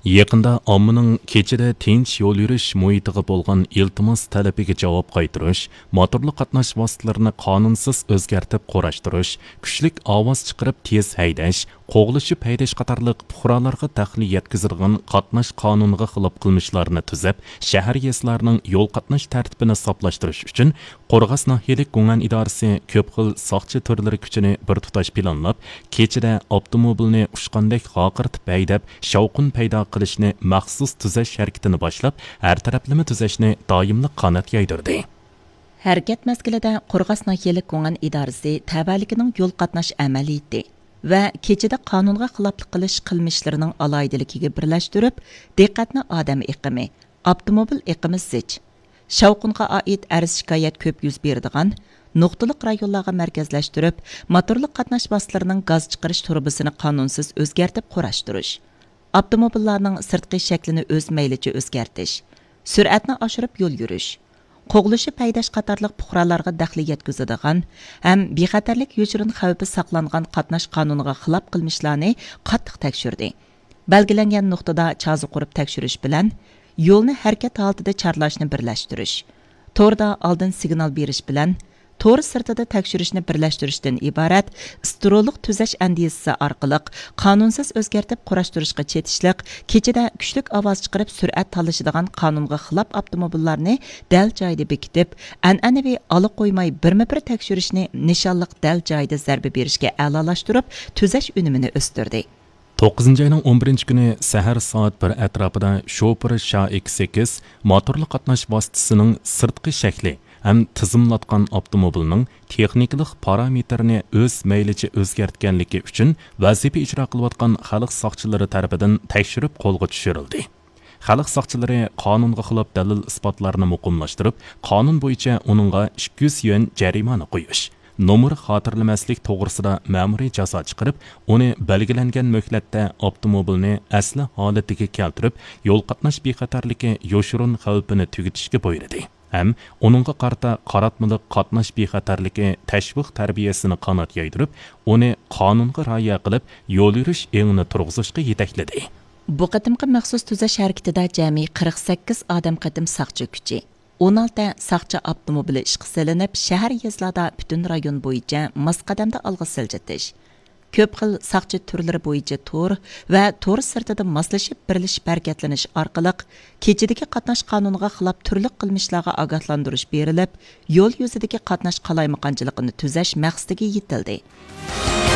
Yaqında ommaning kechada tinch yo'l yurish muhitiga bo'lgan iltimos talabiga javob qaytarish, motorli qatnash vositalarini qonunsiz o'zgartib qo'rashtirish, kuchlik ovoz chiqarib tez haydash, qo'g'lishib haydash qatorliq fuqarolarga daxli yetkazilgan qatnash qonuniga xilof qilmishlarni tuzab, shahar yeslarining yo'l qatnash tartibini soplashtirish uchun Qo'rg'as nahiyalik Gumon idorasi ko'p xil soqchi turlari kuchini bir tutash planlab, kechada avtomobilni ushqandek g'oqirtib haydab, shovqin paydo qilishni maxsus tuzash harakatini boshlab, har taraflama tuzashni doimli qanot yaydirdi. Harakat mezgilida Qo'rg'as nahiyalik Gumon idorasi tabalikining yo'l qatnash amaliyati va kechada qonunga xiloflik qilish qilmishlarining aloydiligiga birlashtirib, diqqatni odam iqimi, avtomobil iqimi zich, shavqinga oid arz shikoyat ko'p yuz beradigan nuqtaliq rayonlarga markazlashtirib, motorli qatnash vositalarining gaz chiqarish turbasini qonunsiz o'zgartib qo'rashtirish, avtomobillarning sirtqi shaklini o'z maylicha o'zgartish, sur'atni oshirib yo'l yurish, qo'g'lishib haydash qatorliq fuqarolarga daxli yetkazadigan ham bexatarlik yo'shirin xavfi saqlangan qatnash qonuniga xilof qilmishlarni qattiq tekshirdi. Belgilangan nuqtada chazi qurib tekshirish bilan yo'lni harakat holatida charlashni birlashtirish, to'rda oldin signal berish bilan to'r sirtida tekshirishni birlashtirishdan iborat istiroliq tuzash andiyasi orqali qonunsiz o'zgartib qo'rashtirishga chetishliq, kechada kuchlik ovoz chiqarib sur'at talashadigan qonunga xilof avtomobillarni dal joyida bekitib, an'anaviy ola qo'ymay birma-bir tekshirishni nishonliq dal joyida zarba berishga a'lolashtirib, tuzash unumini o'stirdi. 9 ayning 11 kuni sahar soat 1 atrofida Chopper X8 motorli qatnash vositasining sirtqi shakli ham tizimlatgan avtomobilning texniklik parametrini o'z maylicha o'zgartganligi uchun vazifa ijro qilayotgan xalq soqchilari tomonidan tekshirib qo'lga tushirildi. Xalq soqchilari qonunga xilof dalil isbotlarni muqimlashtirib, qonun bo'yicha uningga 200 yuan jarimani qo'yish, nomer xotirlamaslik to'g'risida ma'muriy jazo chiqarib, uni belgilangan muhlatda avtomobilni asli holatiga keltirib, yo'l qatnash bexatarligi yo'shirin xavfini tugatishga buyurdi. Ham uningga qarta qaratmalik qatnash bexatarligi tashviq tarbiyasini qanot yaydirib, uni qonunga rioya qilib, yo'l yurish engini turg'izishga yetakladi. Bu qatimqi maxsus tuzash harakatida jami 48 odam qatim saqchi kuchi, 16 saqchi avtomobili ishqa silinib, shahar yezlarda butun rayon bo'yicha masqadamda olg'a siljatish, ko'p xil saqchi turlari bo'yicha to'r va to'r sirtida moslashib birlashib harakatlanish orqali kechadagi qatnash qonuniga xilof turli qilmishlarga ogohlantirish berilib, yo'l yuzidagi qatnash qalaymaqonchiligini tuzash maqsadiga yetildi.